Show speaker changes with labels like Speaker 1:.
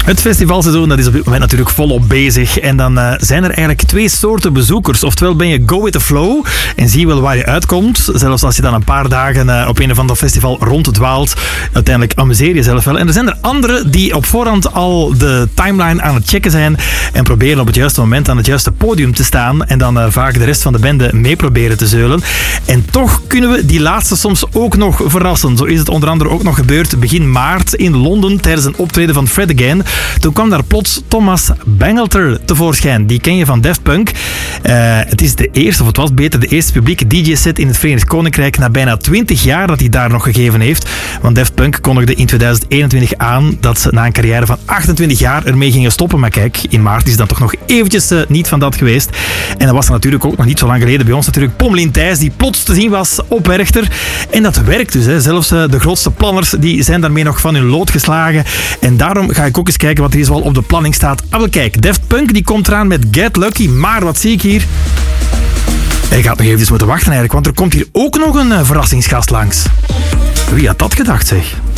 Speaker 1: Het festivalseizoen dat is op dit moment natuurlijk volop bezig. En dan zijn er eigenlijk twee soorten bezoekers. Oftewel ben je go with the flow en zie wel waar je uitkomt. Zelfs als je dan een paar dagen op een of ander festival ronddwaalt. Uiteindelijk amuseer je jezelf wel. En er zijn er anderen die op voorhand al de timeline aan het checken zijn. En proberen op het juiste moment aan het juiste podium te staan. En dan vaak de rest van de bende mee proberen te zeulen. En toch kunnen we die laatste soms ook nog verrassen. Zo is het onder andere ook nog gebeurd begin maart in Londen tijdens een optreden van Fred Again. Toen kwam daar plots Thomas Bangalter tevoorschijn. Die ken je van Daft Punk. Het is de eerste, of het was beter, de eerste publieke DJ-set in het Verenigd Koninkrijk na bijna 20 jaar dat hij daar nog gegeven heeft. Want Daft Punk kondigde in 2021 aan dat ze na een carrière van 28 jaar ermee gingen stoppen. Maar kijk, in maart is dan toch nog eventjes niet van dat geweest. En dan was er natuurlijk ook nog niet zo lang geleden bij ons natuurlijk Pommelien Thijs, die plots te zien was op Werchter. En dat werkt dus. Hè. Zelfs de grootste planners die zijn daarmee nog van hun lood geslagen. En daarom ga ik ook eens kijken wat er hier zoal op de planning staat. Ah, wel kijk, Daft Punk die komt eraan met Get Lucky. Maar wat zie ik hier? Je gaat nog even moeten wachten eigenlijk, want er komt hier ook nog een verrassingsgast langs. Wie had dat gedacht, zeg?